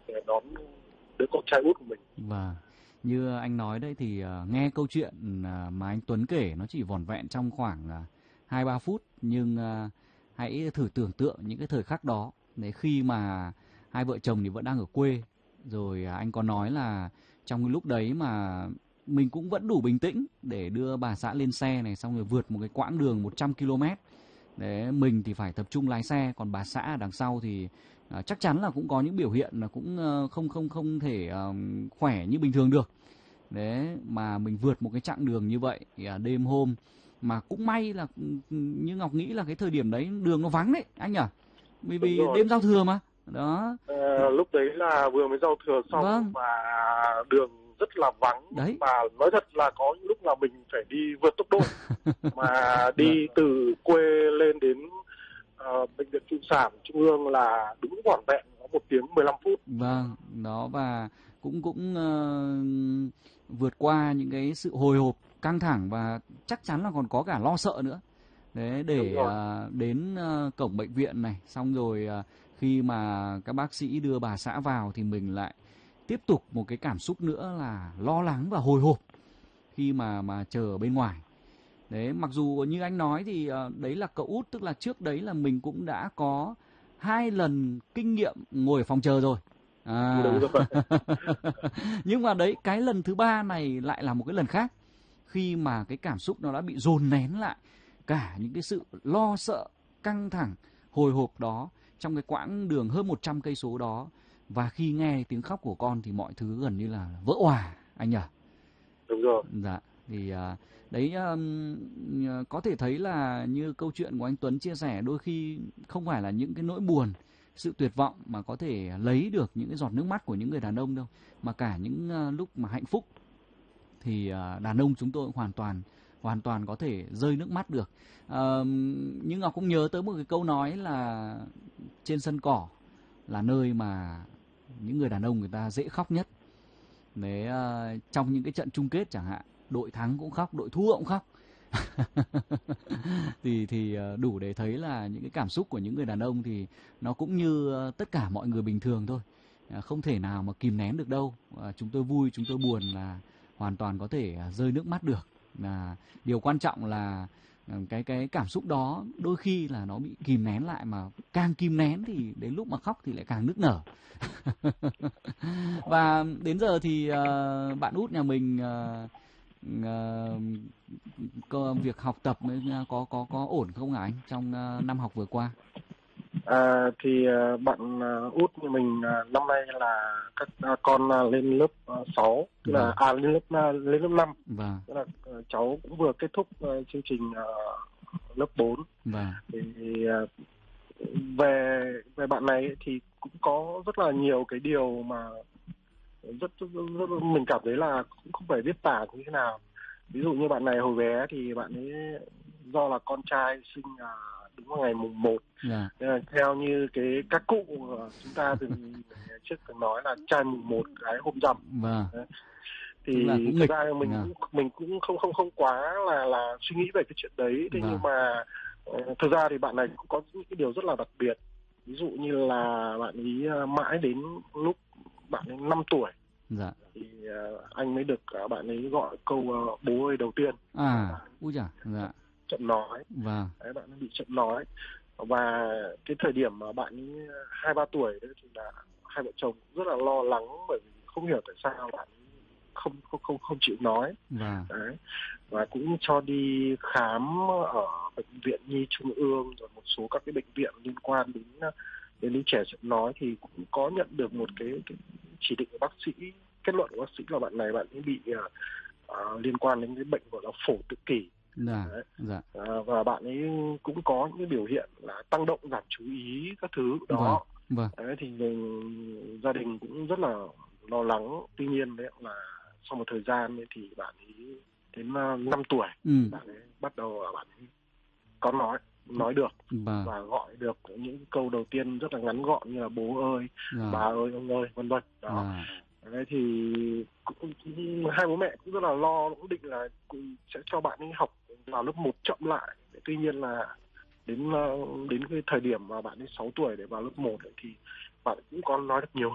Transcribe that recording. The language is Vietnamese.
để đón đứa con trai út của mình. Và như anh nói đấy thì nghe câu chuyện mà anh Tuấn kể nó chỉ vỏn vẹn trong khoảng 2-3 phút, nhưng hãy thử tưởng tượng những cái thời khắc đó. Đấy, khi mà hai vợ chồng thì vẫn đang ở quê, rồi anh có nói là trong cái lúc đấy mà mình cũng vẫn đủ bình tĩnh để đưa bà xã lên xe này, xong rồi vượt một cái quãng đường 100 km. Đấy, mình thì phải tập trung lái xe, còn bà xã ở đằng sau thì chắc chắn là cũng có những biểu hiện là cũng không thể khỏe như bình thường được. Đấy, mà mình vượt một cái chặng đường như vậy đêm hôm, mà cũng may là như Ngọc nghĩ là cái thời điểm đấy đường nó vắng đấy anh nhỉ, vì đêm giao thừa mà. Đó. Lúc đấy là vừa mới giao thừa xong. Vâng. Và đường rất là vắng. Đấy. Và nói thật là có những lúc là mình phải đi vượt tốc độ mà đi từ quê lên đến bệnh viện Phụ sản Trung ương là đúng vỏn vẹn có 1 tiếng 15 phút. Vâng, đó, và cũng vượt qua những cái sự hồi hộp, căng thẳng và chắc chắn là còn có cả lo sợ nữa. Đấy, để đến cổng bệnh viện này, xong rồi khi mà các bác sĩ đưa bà xã vào thì mình lại tiếp tục một cái cảm xúc nữa là lo lắng và hồi hộp khi mà chờ ở bên ngoài. Đấy, mặc dù như anh nói thì đấy là cậu út, tức là trước đấy là mình cũng đã có 2 lần kinh nghiệm ngồi ở phòng chờ rồi. Đúng rồi. Nhưng mà đấy, cái lần thứ 3 này lại là một cái lần khác, khi mà cái cảm xúc nó đã bị dồn nén lại, cả những cái sự lo sợ, căng thẳng, hồi hộp đó trong cái quãng đường hơn 100 cây số đó, và khi nghe tiếng khóc của con thì mọi thứ gần như là vỡ òa anh nhỉ. Đúng rồi. Dạ, thì đấy, có thể thấy là như câu chuyện của anh Tuấn chia sẻ, đôi khi không phải là những cái nỗi buồn, sự tuyệt vọng mà có thể lấy được những cái giọt nước mắt của những người đàn ông đâu, mà cả những lúc mà hạnh phúc thì đàn ông chúng tôi hoàn toàn có thể rơi nước mắt được. Nhưng Ngọc cũng nhớ tới một cái câu nói là trên sân cỏ là nơi mà những người đàn ông người ta dễ khóc nhất. Đấy, trong những cái trận chung kết chẳng hạn, đội thắng cũng khóc, đội thua cũng khóc. thì đủ để thấy là những cái cảm xúc của những người đàn ông thì nó cũng như tất cả mọi người bình thường thôi, không thể nào mà kìm nén được đâu. Chúng tôi vui, chúng tôi buồn là hoàn toàn có thể rơi nước mắt được. Điều quan trọng là cái cảm xúc đó đôi khi là nó bị kìm nén lại, mà càng kìm nén thì đến lúc mà khóc thì lại càng nức nở. Và đến giờ thì bạn út nhà mình việc học tập có ổn không hả anh trong năm học vừa qua? Thì bạn út như mình năm nay là các con lên lớp 6, tức là lên lớp 5. Vâng. Tức là cháu cũng vừa kết thúc chương trình lớp 4. Vâng. Thì về bạn này thì cũng có rất là nhiều cái điều mà rất mình cảm thấy là cũng không phải biết tả như thế nào. Ví dụ như bạn này hồi bé thì bạn ấy do là con trai sinh đúng vào ngày mùng 1. Yeah. Theo như các cụ chúng ta trước từng nói là trai mùng 1 gái hôm rằm. Vâng. Thì thực ra mình cũng không quá là suy nghĩ về cái chuyện đấy. Thế nhưng mà thực ra thì bạn này cũng có những cái điều rất là đặc biệt. Ví dụ như là bạn ấy mãi đến lúc bạn ấy 5 tuổi. Dạ. Thì anh mới được bạn ấy gọi câu bố ơi đầu tiên. Úi chà, dạ. Chậm nói. Vâng. Đấy, bạn ấy bị chậm nói. Và cái thời điểm mà bạn ấy 2-3 tuổi đấy thì là hai vợ chồng rất là lo lắng, bởi vì không hiểu tại sao bạn không chịu nói. Đấy. Và cũng cho đi khám ở bệnh viện Nhi Trung ương, rồi một số các cái bệnh viện liên quan đến trẻ chậm nói, thì cũng có nhận được một cái chỉ định của bác sĩ, kết luận của bác sĩ là bạn ấy bị liên quan đến cái bệnh gọi là phổi tự kỷ. Và bạn ấy cũng có những cái biểu hiện là tăng động, giảm chú ý các thứ đó. Đấy, thì gia đình cũng rất là lo lắng. Tuy nhiên đấy là sau một thời gian ấy, thì bạn ấy đến 5 tuổi bạn ấy bắt đầu bạn ấy có nói được và gọi được những câu đầu tiên rất là ngắn gọn như là bố ơi, bà ơi, ông ơi, vân vân đó. Đấy, thì hai bố mẹ cũng rất là lo, cũng định là sẽ cho bạn ấy học vào lớp 1 chậm lại. Tuy nhiên là đến cái thời điểm mà bạn ấy 6 tuổi để vào lớp 1 ấy, thì bạn cũng có nói được nhiều